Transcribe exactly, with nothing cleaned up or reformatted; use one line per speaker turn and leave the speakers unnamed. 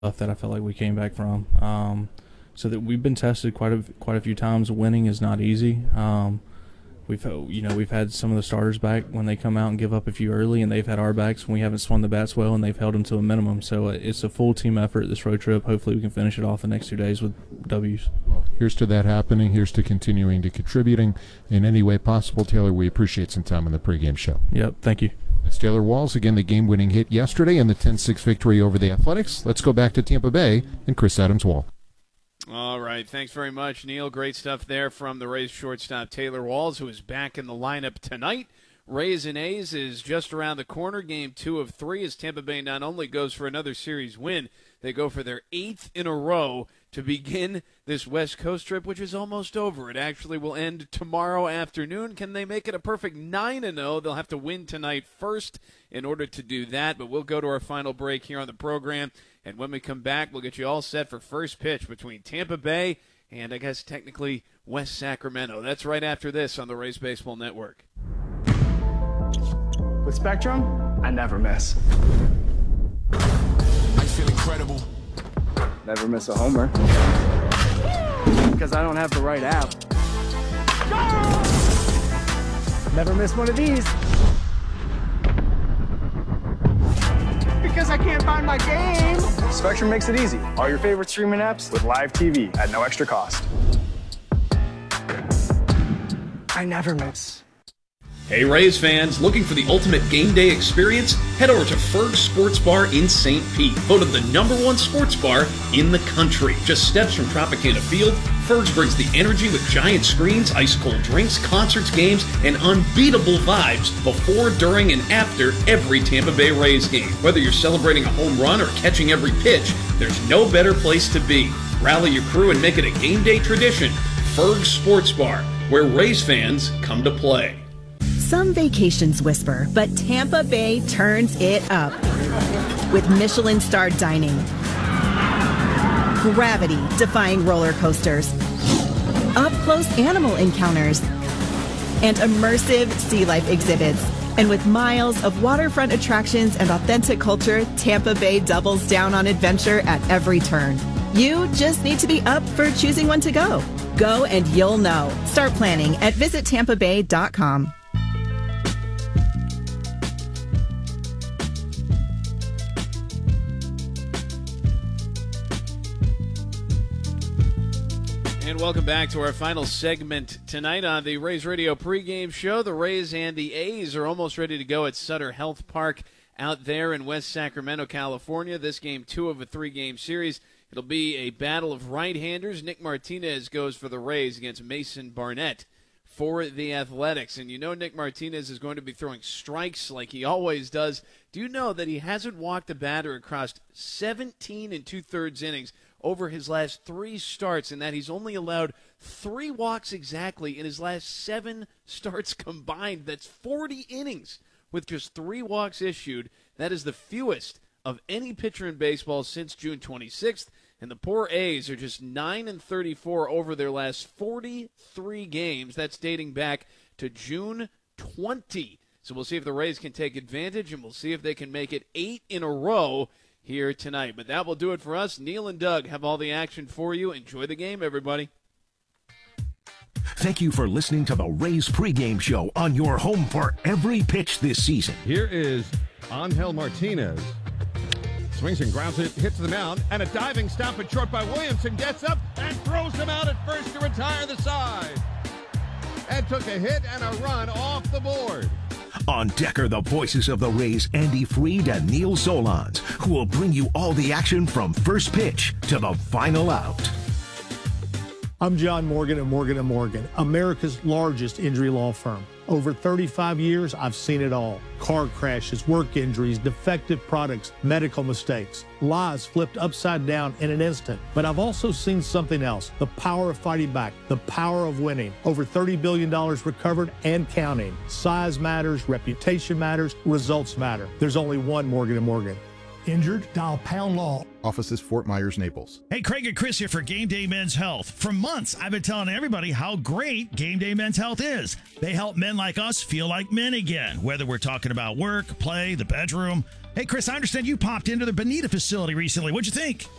stuff that I felt like we came back from. Um, so that we've been tested quite a quite a few times. Winning is not easy. Um, we've you know we've had some of the starters back when they come out and give up a few early, and they've had our backs when we haven't swung the bats well, and they've held them to a minimum. So it's a full team effort this road trip. Hopefully we can finish it off the next two days with W's.
Here's to that happening. Here's to continuing to contributing in any way possible. Taylor, we appreciate some time on the pregame show.
Yep, thank you.
That's Taylor Walls, again, the game-winning hit yesterday and the ten six victory over the Athletics. Let's go back to Tampa Bay and Chris Adams-Wall.
All right, thanks very much, Neil. Great stuff there from the Rays shortstop Taylor Walls, who is back in the lineup tonight. Rays and A's is just around the corner, game two of three, as Tampa Bay not only goes for another series win, they go for their eighth in a row to begin this West Coast trip, which is almost over. It actually will end tomorrow afternoon. Can they make it a perfect nine and oh? They'll have to win tonight first in order to do that, but we'll go to our final break here on the program, and when we come back, we'll get you all set for first pitch between Tampa Bay and, I guess, technically West Sacramento. That's right after this on the Rays Baseball Network.
With Spectrum, I never miss.
I feel incredible.
Never miss a homer. Because I don't have the right app. Never miss one of these. Because I can't find my game. Spectrum makes it easy. All your favorite streaming apps with live T V at no extra cost. I never miss.
Hey Rays fans, looking for the ultimate game day experience? Head over to Ferg's Sports Bar in Saint Pete, voted the number one sports bar in the country. Just steps from Tropicana Field, Ferg's brings the energy with giant screens, ice-cold drinks, concerts, games, and unbeatable vibes before, during, and after every Tampa Bay Rays game. Whether you're celebrating a home run or catching every pitch, there's no better place to be. Rally your crew and make it a game day tradition. Ferg's Sports Bar, where Rays fans come to play.
Some vacations whisper, but Tampa Bay turns it up with Michelin-starred dining, gravity-defying roller coasters, up-close animal encounters, and immersive sea life exhibits. And with miles of waterfront attractions and authentic culture, Tampa Bay doubles down on adventure at every turn. You just need to be up for choosing when to go. Go and you'll know. Start planning at visit tampa bay dot com.
And welcome back to our final segment tonight on the Rays Radio pregame show. The Rays and the A's are almost ready to go at Sutter Health Park out there in West Sacramento, California. This game, two of a three-game series. It'll be a battle of right-handers. Nick Martinez goes for the Rays against Mason Barnett for the Athletics. And you know Nick Martinez is going to be throwing strikes like he always does. Do you know that he hasn't walked a batter across seventeen and two-thirds innings over his last three starts, and that he's only allowed three walks exactly in his last seven starts combined? That's forty innings with just three walks issued. That is the fewest of any pitcher in baseball since June twenty-sixth, and the poor A's are just nine and thirty-four over their last forty-three games. That's dating back to June twentieth. So we'll see if the Rays can take advantage, and we'll see if they can make it eight in a row here tonight. But that will do it for us. Neil and Doug have all the action for you. Enjoy the game, everybody.
Thank you for listening to the Rays pregame show on your home for every pitch this season.
Here is Angel Martinez. Swings and grounds it, hits the mound, and a diving stop at short by Williamson. Gets up and throws him out at first to retire the side. And took a hit and a run off the board.
On deck are the voices of the Rays, Andy Freed and Neil Solondz, who will bring you all the action from first pitch to the final out.
I'm John Morgan at Morgan and Morgan, America's largest injury law firm. Over thirty-five years, I've seen it all. Car crashes, work injuries, defective products, medical mistakes, lives flipped upside down in an instant. But I've also seen something else, the power of fighting back, the power of winning. Over thirty billion dollars recovered and counting. Size matters, reputation matters, results matter. There's only one Morgan and Morgan.
Injured? Dial Pound Law.
Offices Fort Myers, Naples.
Hey, Craig and Chris here for Game Day Men's Health. For months, I've been telling everybody how great Game Day Men's Health is. They help men like us feel like men again, whether we're talking about work, play, the bedroom. Hey, Chris, I understand you popped into the Bonita facility recently. What'd you think?